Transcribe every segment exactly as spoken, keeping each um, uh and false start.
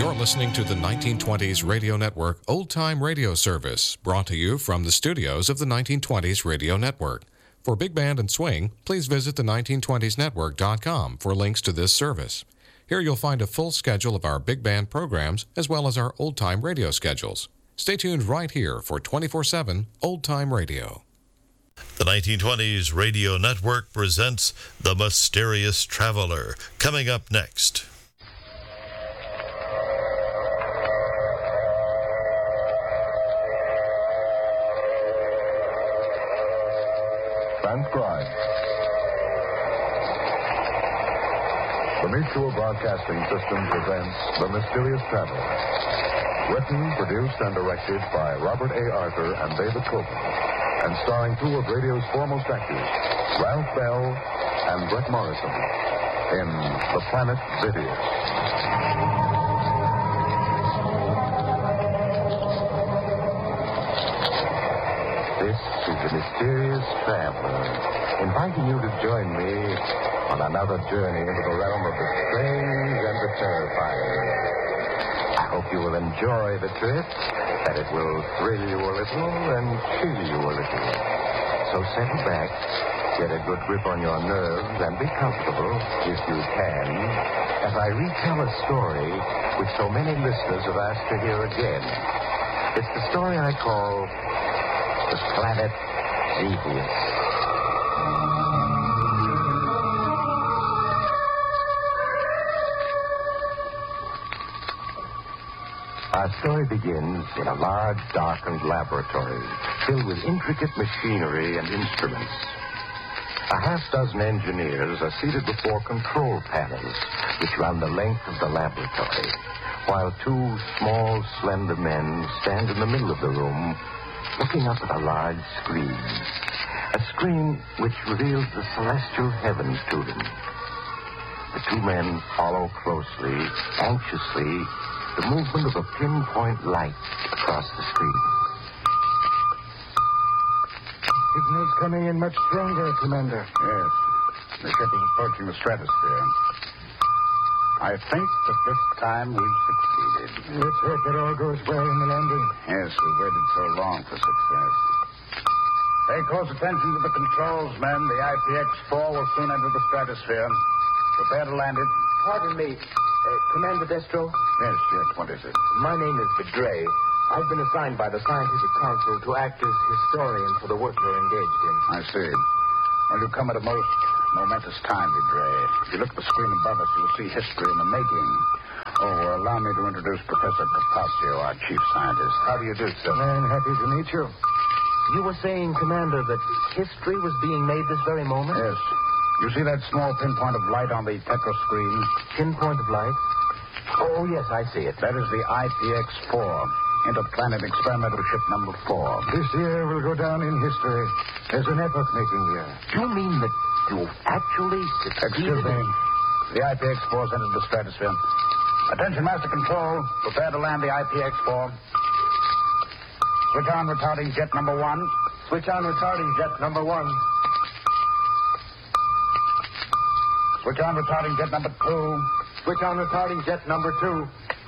You're listening to the nineteen twenties Radio Network Old Time Radio Service, brought to you from the studios of the nineteen twenties Radio Network. For Big Band and Swing, please visit the nineteen twenties network dot com for links to this service. Here you'll find a full schedule of our big band programs as well as our old-time radio schedules. Stay tuned right here for twenty-four seven Old Time Radio. The nineteen twenties Radio Network presents The Mysterious Traveler, coming up next. Transcribed. The Mutual Broadcasting System presents The Mysterious Traveler. Written, produced, and directed by Robert A. Arthur and David Copeland, and starring two of radio's foremost actors, Ralph Bell and Brett Morrison, in The Planet Vivius. This is The Mysterious Traveler, inviting you to join me on another journey into the realm of the strange and the terrifying. I hope you will enjoy the trip, that it will thrill you a little and chill you a little. So settle back, get a good grip on your nerves, and be comfortable, if you can, as I retell a story which so many listeners have asked to hear again. It's the story I call The Planet Vivius. Our story begins in a large, darkened laboratory filled with intricate machinery and instruments. A half-dozen engineers are seated before control panels which run the length of the laboratory, while two small, slender men stand in the middle of the room looking up at a large screen, a screen which reveals the celestial heavens to them. The two men follow closely, anxiously, the movement of a pinpoint light across the screen. Signal's coming in much stronger, Commander. Yes. The ship is approaching the stratosphere. I think that this time we've succeeded. Let's hope it all goes well in the landing. Yes, we've waited so long for success. Pay close attention to the controls, men. The I P X four will soon enter the stratosphere. Prepare to land it. Pardon me. Uh, Commander Destro? Yes, yes. What is it? My name is Bedray. I've been assigned by the Scientific Council to act as historian for the work you're engaged in. I see. Well, you come at a most momentous time, Bedray. If you look at the screen above us, you'll see history in the making. Oh, allow me to introduce Professor Capaccio, our chief scientist. How do you do, sir? I'm happy to meet you. You were saying, Commander, that history was being made this very moment? Yes. You see that small pinpoint of light on the Tetra screen? Pinpoint of light? Oh, yes, I see it. That is the I P X four, Interplanet Experimental Ship number four. This year will go down in history as an epoch-making year. You mean that you've actually succeeded? Excuse me. The I P X four has entered the stratosphere. Attention, Master Control. Prepare to land the I P X four. Switch on retarding jet number one. Switch on retarding jet number one. Switch on retarding jet number two. Switch on retarding jet number two.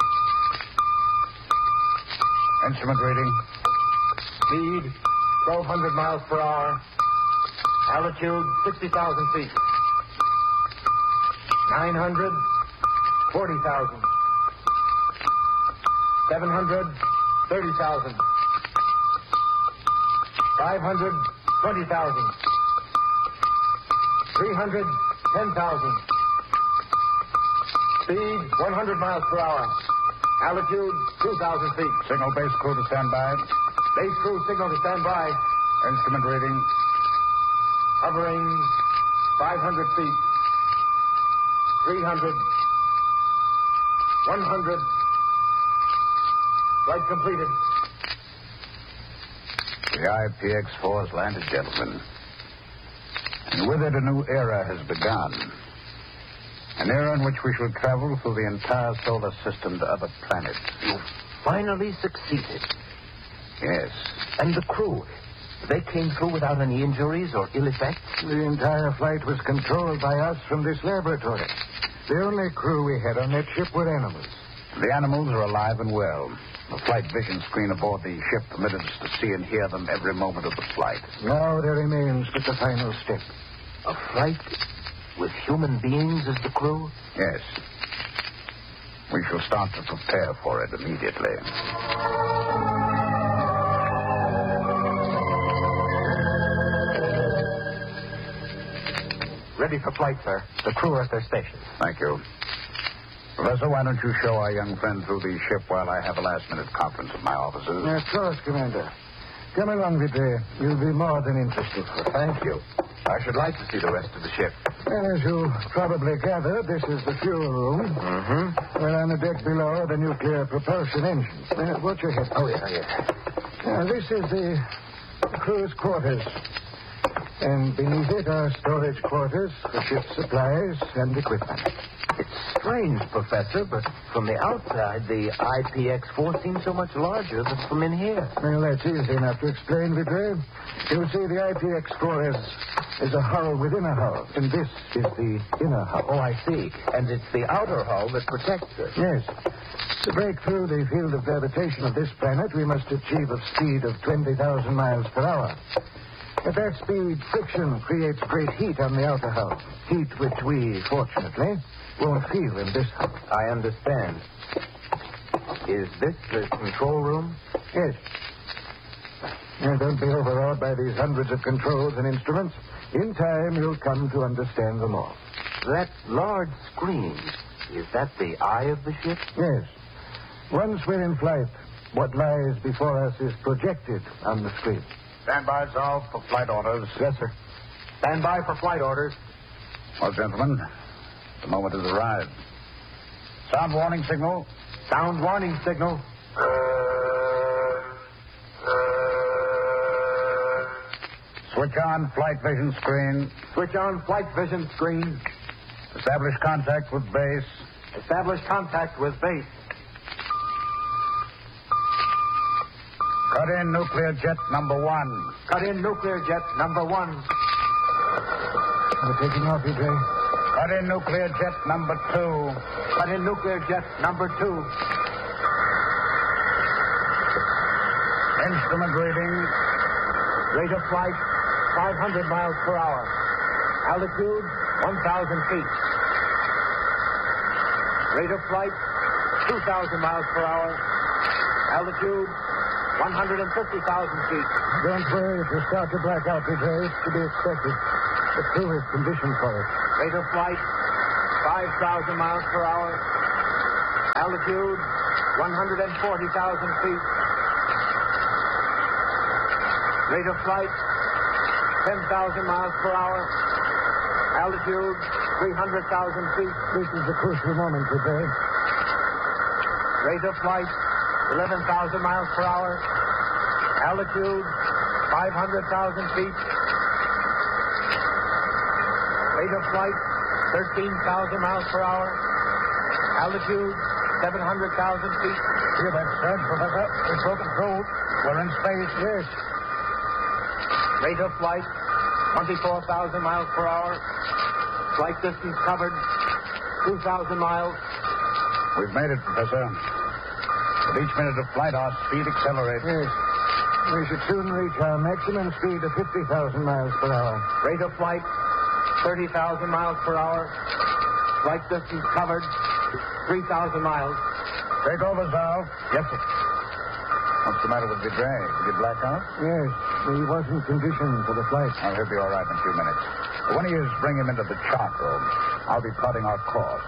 Instrument reading. Speed, twelve hundred miles per hour. Altitude, sixty thousand feet. nine hundred, forty thousand. seven hundred, thirty thousand. five hundred, twenty thousand. three hundred, ten thousand. Speed, one hundred miles per hour. Altitude, two thousand feet. Signal base crew to stand by. Base crew signal to stand by. Instrument reading. Hovering five hundred feet. three hundred. one hundred. Flight completed. The I P X four has landed, gentlemen. And with it, a new era has begun. An era in which we shall travel through the entire solar system to other planets. You finally succeeded. Yes. And the crew, they came through without any injuries or ill effects? The entire flight was controlled by us from this laboratory. The only crew we had on that ship were animals. The animals are alive and well. The flight vision screen aboard the ship permitted us to see and hear them every moment of the flight. Now there remains but the final step. A flight with human beings as the crew? Yes. We shall start to prepare for it immediately. Ready for flight, sir. The crew are at their stations. Thank you. Professor, why don't you show our young friend through the ship while I have a last-minute conference with my officers? Of course, Commander. Come along, Vidre. You'll be more than interested. Thank you. I should like to see the rest of the ship. And as you probably gathered, this is the fuel room. Mm-hmm. Well, on the deck below are the nuclear propulsion engines. Uh, watch your head. Oh, yeah, yeah. Now, this is the crew's quarters. And beneath it are storage quarters for ship supplies and equipment. It's strange, Professor, but from the outside, the I P X four seems so much larger than from in here. Well, that's easy enough to explain, Vidre. You see, the I P X four is, is a hull within a hull, and this is the inner hull. Oh, I see. And it's the outer hull that protects it. Yes. To break through the field of gravitation of this planet, we must achieve a speed of twenty thousand miles per hour. At that speed, friction creates great heat on the outer hull. Heat which we, fortunately, won't feel in this hull. I understand. Is this the control room? Yes. And don't be overawed by these hundreds of controls and instruments. In time, you'll come to understand them all. That large screen, is that the eye of the ship? Yes. Once we're in flight, what lies before us is projected on the screen. Stand by, Zal, for flight orders. Yes, sir. Stand by for flight orders. Well, gentlemen, the moment has arrived. Sound warning signal. Sound warning signal. Switch on flight vision screen. Switch on flight vision screen. Establish contact with base. Establish contact with base. Cut in nuclear jet number one. Cut in nuclear jet number one. We're taking off, Vidre. Cut in nuclear jet number two. Cut in nuclear jet number two. Instrument reading. Rate of flight, five hundred miles per hour. Altitude, one thousand feet. Rate of flight, two thousand miles per hour. Altitude, one hundred fifty thousand feet. Don't worry if you start to black out, Vidre. It's to be expected. The crew is conditioned for it. Rate of flight, five thousand miles per hour. Altitude, one hundred forty thousand feet. Rate of flight, ten thousand miles per hour. Altitude, three hundred thousand feet. This is the crucial moment, Vidre. Rate of flight, eleven thousand miles per hour. Altitude, five hundred thousand feet. Rate of flight, thirteen thousand miles per hour. Altitude, seven hundred thousand feet. Hear that surge, Professor? It's broken through. We're in space. Yes. Rate of flight, twenty-four thousand miles per hour. Flight distance covered, two thousand miles. We've made it, Professor. With each minute of flight, our speed accelerates. Yes. We should soon reach our maximum speed of fifty thousand miles per hour. Rate of flight, thirty thousand miles per hour. Flight distance covered, three thousand miles. Take over, Zal. Yes, sir. What's the matter with Vidre? Did he black out? Yes. He wasn't conditioned for the flight. Oh, he'll be all right in a few minutes. When he is, bring him into the chart room. I'll be plotting our course.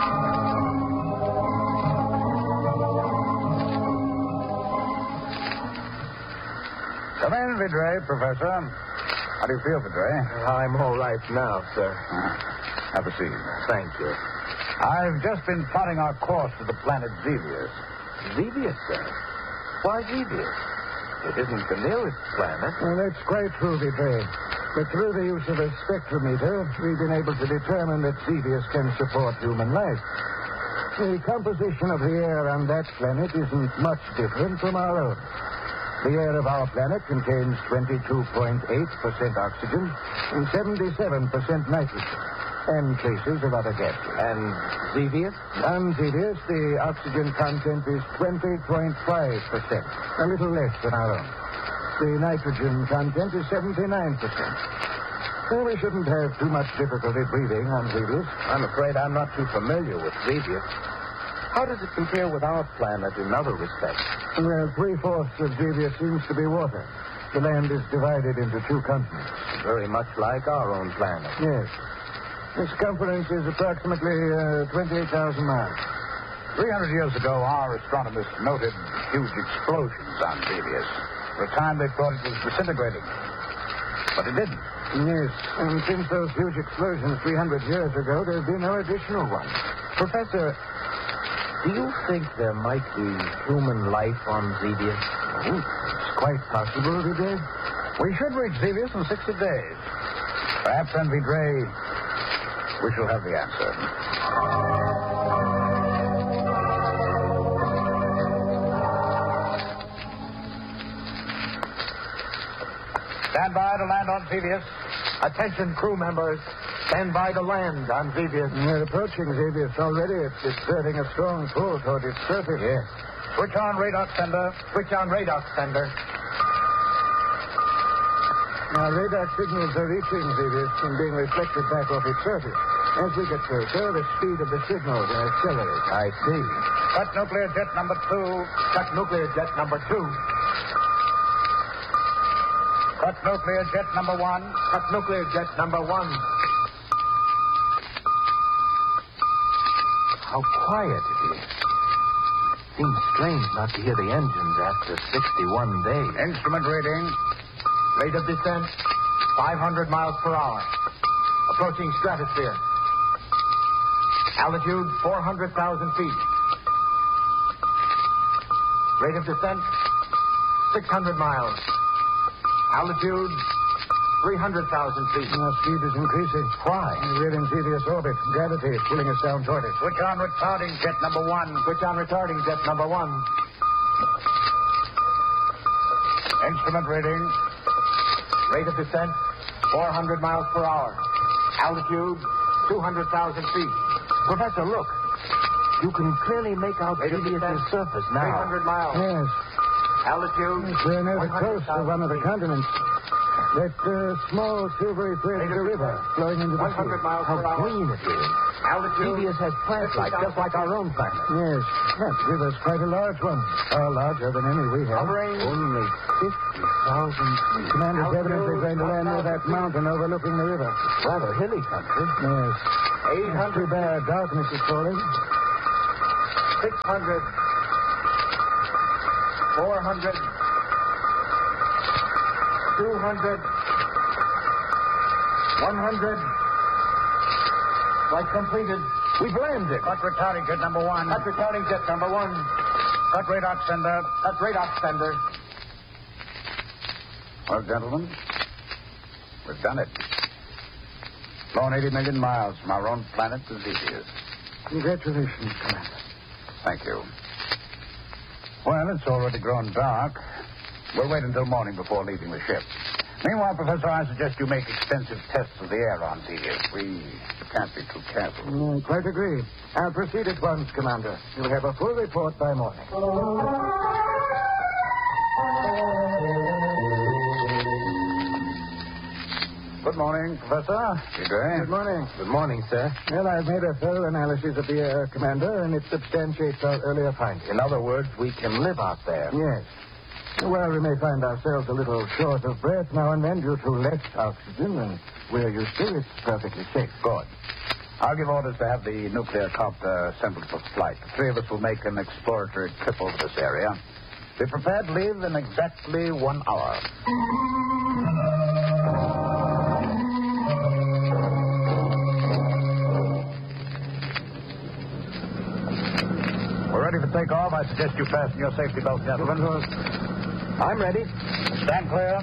Come in, Vidre, Professor. How do you feel, Vidre? I'm all right now, sir. Uh, have a seat. Thank you. I've just been plotting our course to the planet Xevious. Xevious, sir? Why Xevious? It isn't the nearest planet. Well, that's quite true, Vidre. But through the use of a spectrometer, we've been able to determine that Xevious can support human life. The composition of the air on that planet isn't much different from our own. The air of our planet contains twenty-two point eight percent oxygen and seventy-seven percent nitrogen. and traces of other gases. And Xevious? On Xevious, the oxygen content is twenty point five percent, a little less than our own. The nitrogen content is seventy-nine percent. So we shouldn't have too much difficulty breathing on Xevious. I'm afraid I'm not too familiar with Xevious. How does it compare with our planet in other respects? Well, three-fourths of Xevious seems to be water. The land is divided into two continents. Very much like our own planet. Yes. The circumference is approximately uh, twenty-eight thousand miles. three hundred years ago, our astronomers noted huge explosions on Xevious. For a time, they thought it was disintegrating. But it didn't. Yes, and since those huge explosions three hundred years ago, there have been no additional ones. Professor, do you think there might be human life on Xevious? Oh, it's quite possible, Vidre. We should reach Xevious in sixty days. Perhaps, then, Vidre, we shall have the answer. Stand by to land on Xevious. Attention, crew members. Stand by to land on Xevious. We're approaching Xevious already. It's exerting a strong pull toward its surface. Yes. Switch on radar sender. Switch on radar sender. Our radar signals are reaching Xevious and being reflected back off its surface. As we get closer, the speed of the signal will accelerate. I see. Cut nuclear jet number two. Cut nuclear jet number two. Cut nuclear jet number one. Cut nuclear jet number one. How quiet it is. Seems strange not to hear the engines after sixty-one days. Instrument reading. Rate of descent, five hundred miles per hour. Approaching stratosphere. Altitude, four hundred thousand feet. Rate of descent, six hundred miles. Altitude, three hundred thousand feet. Our speed is increasing. Why? We're in Xevious orbit. Gravity is pulling us down toward it. Switch on retarding jet number one. Switch on retarding jet number one. Instrument reading. Rate of descent, four hundred miles per hour. Altitude, two hundred thousand feet. Professor, look. You can clearly make out Xevious' surface now. three hundred miles. Yes. Altitude, We're near the coast of one of the feet. continents. That uh, small silvery thread is a river flowing into the one hundred sea. miles How per hour. green it is. Altitude, Xevious has plant life, just like our own planet. Yes, that river's quite a large one. Far larger than any we have. Covering only fifty thousand feet. Commander's Altitude, evidently going to land near that one thousand mountain overlooking the river. Rather hilly country. Yes. eight It's hundred too bad darkness is falling. six hundred. four hundred. two hundred. one hundred. Flight completed. We've landed. Cut retarding jet number one. Cut retarding jet number one. Cut radar sender. Cut radar sender. Well, gentlemen, we've done it. Flown eighty million miles from our own planet to Xevious. Congratulations, Commander. Thank you. Well, it's already grown dark. We'll wait until morning before leaving the ship. Meanwhile, Professor, I suggest you make extensive tests of the air on Xevious. We can't be too careful. Mm, quite agree. I'll proceed at once, Commander. You'll have a full report by morning. Good morning, Professor. You doing? Good morning. Good morning, sir. Well, I've made a thorough analysis of the air, Commander, and it substantiates our earlier findings. In other words, we can live out there. Yes. Well, we may find ourselves a little short of breath now and then due to less oxygen, and we're used to it. It's perfectly safe. Good. I'll give orders to have the nuclear copter assembled for flight. The three of us will make an exploratory trip over this area. Be prepared to leave in exactly one hour. We're ready for takeoff. I suggest you fasten your safety belt, gentlemen. I'm ready. Stand clear.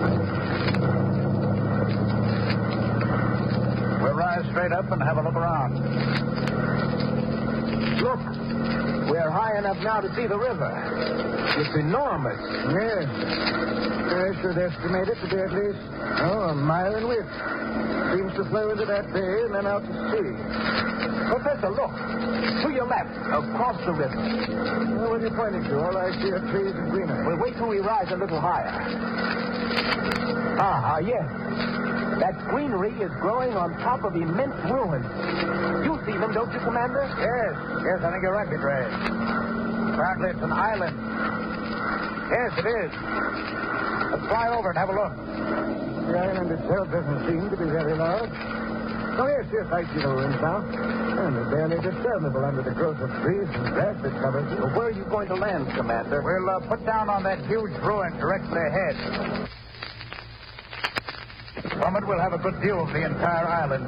We'll rise straight up and have a look around. Look, we're high high enough now to see the river. It's enormous. Yes. I should estimate it to be at least, oh, a mile in width. Seems to flow into that bay and then out to sea. Professor, look. To your left, across the river. Well, what are you pointing to? All I see are trees and greenery. Well, wait till we rise a little higher. Ah, ah, yes. That greenery is growing on top of immense ruins. You see them, don't you, Commander? Yes, yes, I think you're right, Ray. Apparently it's an island. Yes, it is. Let's fly over and have a look. The island itself doesn't seem to be very large. Oh, yes, yes, I see the ruins now. And they're barely discernible under the growth of trees and grass that covers it. Well, where are you going to land, Commander? We'll uh, put down on that huge ruin directly ahead. From it, we'll have a good view of the entire island.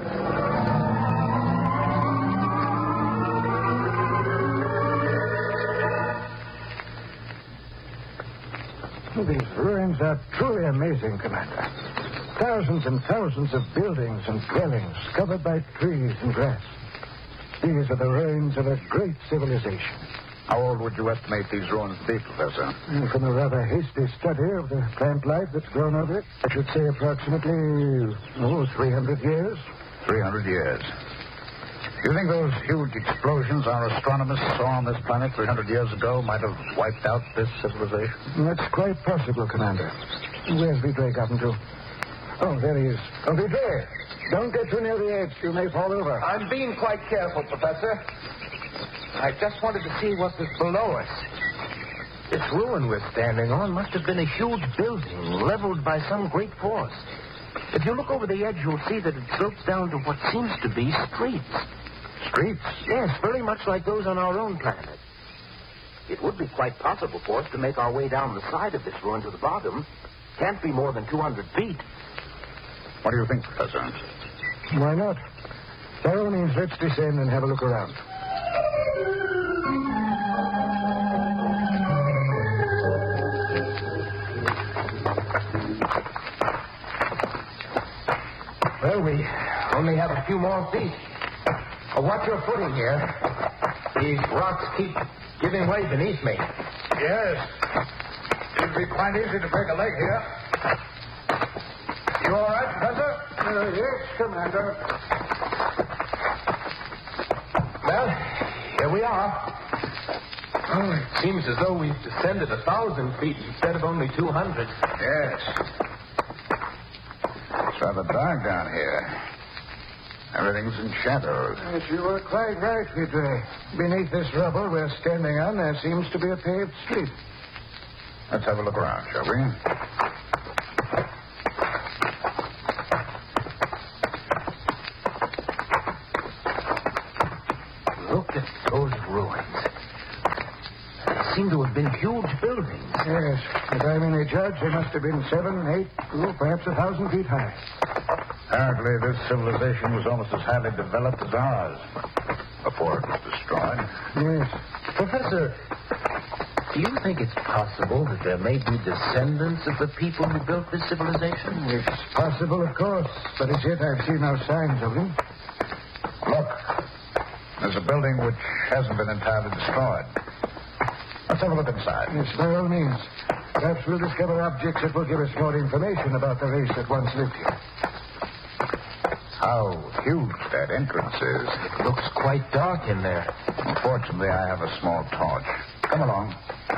These ruins are truly amazing, Commander. Thousands and thousands of buildings and dwellings covered by trees and grass. These are the ruins of a great civilization. How old would you estimate these ruins to be, Professor? And from a rather hasty study of the plant life that's grown over it, I should say approximately, oh, three hundred years. three hundred years. You think those huge explosions our astronomers saw on this planet three hundred years ago might have wiped out this civilization? That's quite possible, Commander. Where's Vidray gotten to? Oh, there he is. Oh, Vidray, don't get too near the edge. You may fall over. I'm being quite careful, Professor. I just wanted to see what was below us. This ruin we're standing on must have been a huge building leveled by some great force. If you look over the edge, you'll see that it slopes down to what seems to be streets. Streets? Yes, very much like those on our own planet. It would be quite possible for us to make our way down the side of this ruin to the bottom. Can't be more than two hundred feet. What do you think, Professor? Why not? By all means, let's descend and have a look around. Well, we only have a few more feet. Oh, watch your footing here. These rocks keep giving way beneath me. Yes. It'd be quite easy to break a leg here. You all right, Professor? Uh, yes, Commander. Well, here we are. Oh, it seems as though we've descended a thousand feet instead of only two hundred. Yes. It's rather dark down here. Everything's in shadows. Yes, you are quite right, Vidray. Beneath this rubble we're standing on, there seems to be a paved street. Let's have a look around, shall we? Look at those ruins. They seem to have been huge buildings. Yes, if I may judge, they must have been seven, eight, oh, perhaps a thousand feet high. Apparently, this civilization was almost as highly developed as ours before it was destroyed. Yes. Professor, do you think it's possible that there may be descendants of the people who built this civilization? It's possible, of course, but as yet I've seen no signs of them. Look, there's a building which hasn't been entirely destroyed. Let's have a look inside. Yes, by all means. Perhaps we'll discover objects that will give us more information about the race that once lived here. How huge that entrance is. It looks quite dark in there. Unfortunately, I have a small torch. Come along.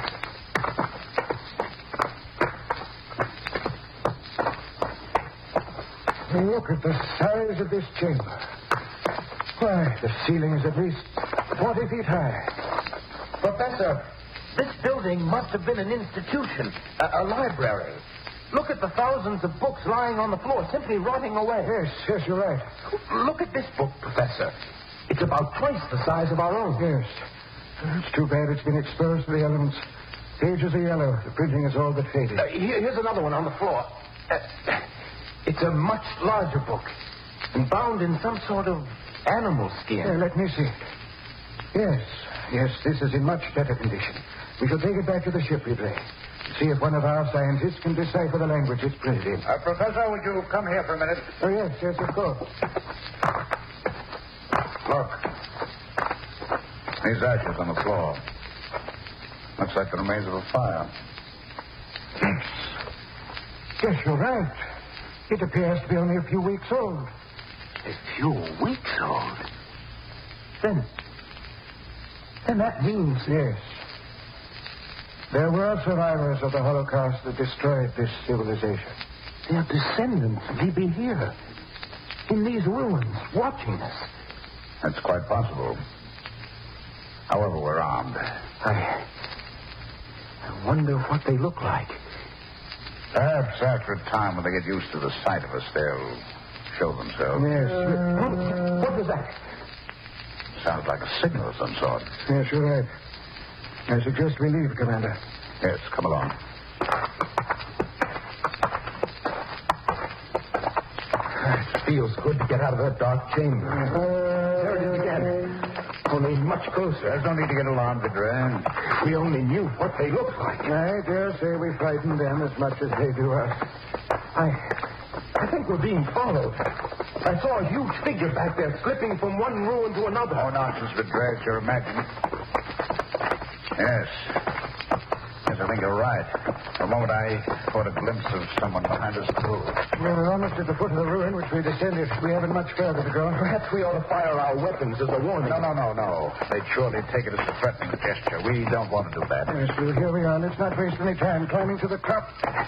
Look at the size of this chamber. Why, the ceiling is at least forty feet high. Professor, this building must have been an institution, a, a library. Look at the thousands of books lying on the floor, simply rotting away. Yes, yes, you're right. Look at this book, Professor. It's about twice the size of our own. Yes. It's too bad it's been exposed to the elements. Pages are yellow. The printing is all but faded. Uh, here, here's another one on the floor. Uh, it's a much larger book and bound in some sort of animal skin. Yeah, let me see it. Yes, yes, this is in much better condition. We shall take it back to the ship, Vidray. See if one of our scientists can decipher the language it's printed in. Uh, Professor, would you come here for a minute? Oh, yes, yes, of course. Look. These ashes on the floor. Looks like the remains of a fire. Yes. Yes, you're right. It appears to be only a few weeks old. A few weeks old? Then... Then that means... Yes. There were survivors of the Holocaust that destroyed this civilization. Their descendants may be here. In these ruins, watching us. That's quite possible. However, we're armed. I... I wonder what they look like. Perhaps after a time when they get used to the sight of us, they'll show themselves. Yes. What, what was that? Sounds like a signal of some sort. Yes, you're right. I suggest we leave, Commander. Yes, come along. It feels good to get out of that dark chamber. There it is again. Only much closer. There's no need to get alarmed, Vidra. If we only knew what they looked like. I dare say we frightened them as much as they do us. I... I think we're being followed. I saw a huge figure back there slipping from one ruin to another. Oh, nonsense, Vidra. It's your imagining. Yes. Yes, I think you're right. For a moment, I caught a glimpse of someone behind us, too. We're almost at the foot of the ruin which we descended. We haven't much further to go. Perhaps we ought to fire our weapons as a warning. No, no, no, no. They'd surely take it as a threatening gesture. We don't want to do that. Yes, well, here we are. Let's not waste any time climbing to the top.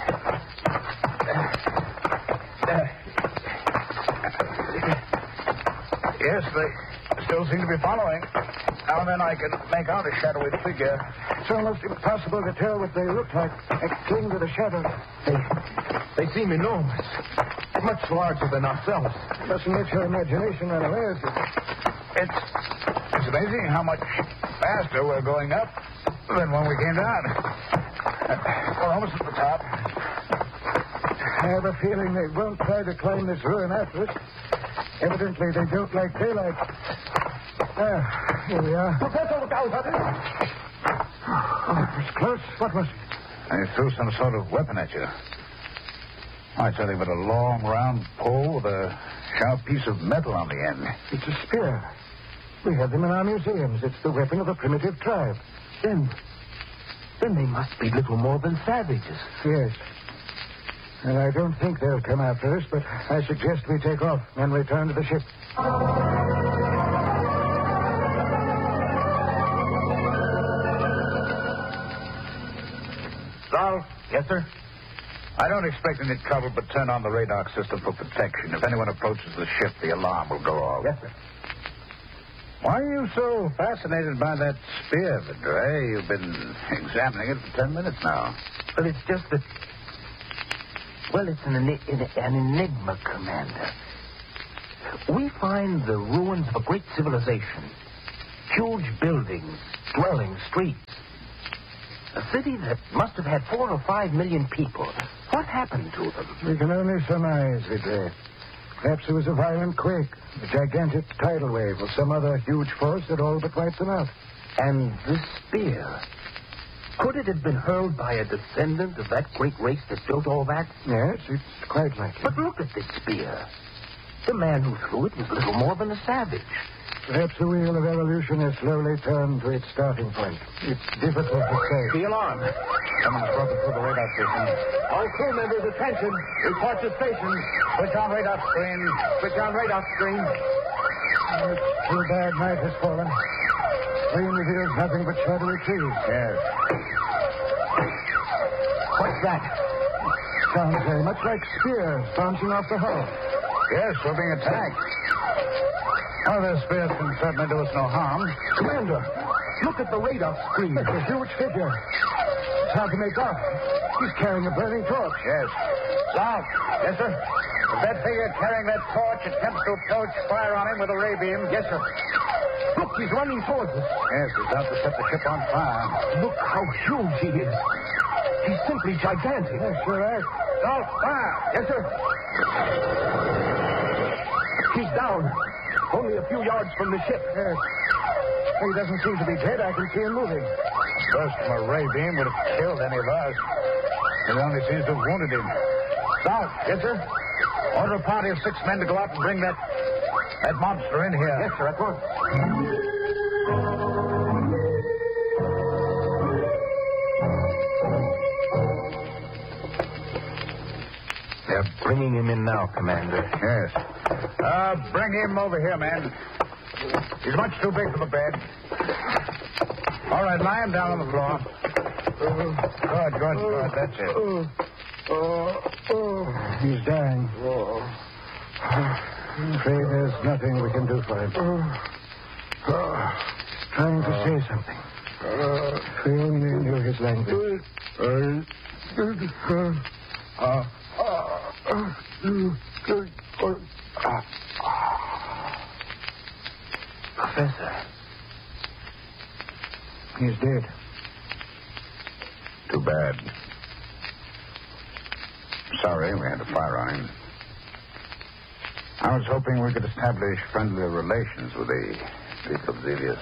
Yes, they still seem to be following. Now and then I can make out a shadowy figure. It's almost impossible to tell what they look like. They cling to the shadows. They, they seem enormous. Much larger than ourselves. Mustn't let your imagination run away with you. It's, it's amazing how much faster we're going up than when we came down. We're almost at the top. I have a feeling they won't try to climb this ruin after us. Evidently, they don't like daylight. Ah, here we are. Professor, look out! Oh, it was close. What was it? They threw some sort of weapon at you. I tell you, but a long, round pole with a sharp piece of metal on the end. It's a spear. We have them in our museums. It's the weapon of a primitive tribe. Then, then they must be little more than savages. Yes. And I don't think they'll come after us, but I suggest we take off and return to the ship. Ralph? Yes, sir? I don't expect any trouble, but turn on the radar system for protection. If anyone approaches the ship, the alarm will go off. Yes, sir. Why are you so fascinated by that spear, Vidra? You've been examining it for ten minutes now. Well, it's just that... Well, it's an, an enigma, Commander. We find the ruins of a great civilization. Huge buildings, dwellings, streets. A city that must have had four or five million people. What happened to them? We can only surmise, Vidra. Perhaps it was a violent quake, a gigantic tidal wave, or some other huge force that all but wiped them out. And this spear... Could it have been hurled by a descendant of that great race that built all that? Yes, it's quite likely. But look at this spear. The man who threw it was little more than a savage. Perhaps the wheel of evolution has slowly turned to its starting point. It's difficult to say. The alarm. Someone's broken through the radar system. All crew members, attention. Report to station. Switch on radar screen. Switch on radar screen. It's too bad night has fallen. Screen reveals nothing but shadowy trees. Yes. What's that? Sounds very much like spears bouncing off the hull. Yes, we're being attacked. Well, their spears can certainly do us no harm. Commander, look at the radar screen. It's a huge figure. It's hard to make out. He's carrying a burning torch. Yes. Ralph. Yes, sir? If that figure carrying that torch attempts to approach, fire on him with a ray beam. Yes, sir. Look, he's running towards us. Yes, he's out to set the ship on fire. Look how huge he is. He's simply gigantic. Yes, you're right. Ralph, fire. Yes, sir. He's down. Only a few yards from the ship. Yes. He doesn't seem to be dead. I can see him moving. A burst from a ray beam would have killed any of us. It only seems to have wounded him. Ralph. Yes, sir? Order a party of six men to go out and bring that that monster in here. Yes, sir, at once. Bringing him in now, Commander. Yes. Uh, bring him over here, man. He's much too big for the bed. All right, lie him down on the floor. Good, good, good. That's it. Oh, oh, he's dying. Oh. I'm afraid there's nothing we can do for him. Oh. He's trying to say something. If we only knew his language. Professor. He's dead. Too bad. Sorry we had to fire on him. I was hoping we could establish friendly relations with the people of Xevious.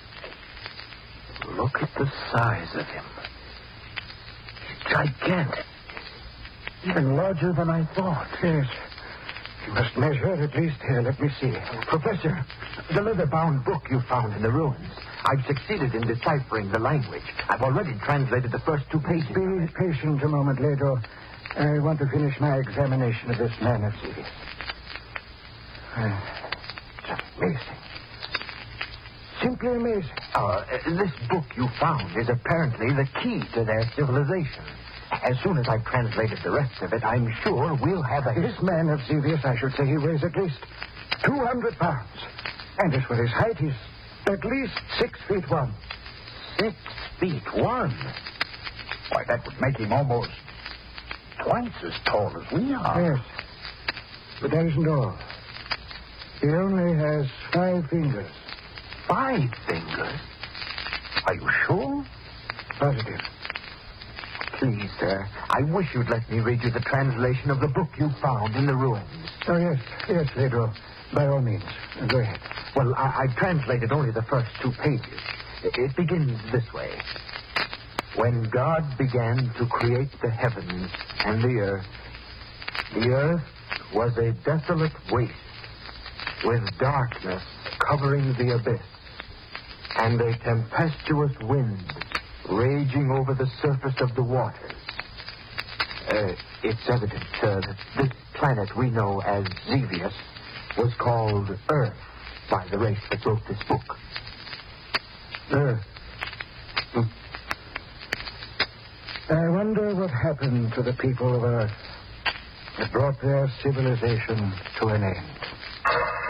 Look at the size of him. He's gigantic. Even larger than I thought. Yes. You must measure at least here. Let me see. Professor, the leather-bound book you found in the ruins. I've succeeded in deciphering the language. I've already translated the first two pages. Be patient a moment, Leto. I want to finish my examination of this man of Xevious. Uh, it's amazing. Simply amazing. Uh, this book you found is apparently the key to their civilization. As soon as I've translated the rest of it, I'm sure we'll have a... This man of Xevious, I should say, he weighs at least two hundred pounds. And as for his height, he's at least six feet one. Six feet one? Why, that would make him almost twice as tall as we are. Yes. But that isn't all. He only has five fingers. Five fingers? Are you sure? Positive. Please, sir, I wish you'd let me read you the translation of the book you found in the ruins. Oh, yes. Yes, Pedro. By all means. Go ahead. Well, I- I've translated only the first two pages. It, it begins this way. When God began to create the heavens and the earth, the earth was a desolate waste with darkness covering the abyss and a tempestuous wind raging over the surface of the waters. Uh, it's evident, sir, that this planet we know as Xevious was called Earth by the race that wrote this book. Earth. Hmm. I wonder what happened to the people of Earth. It brought their civilization to an end.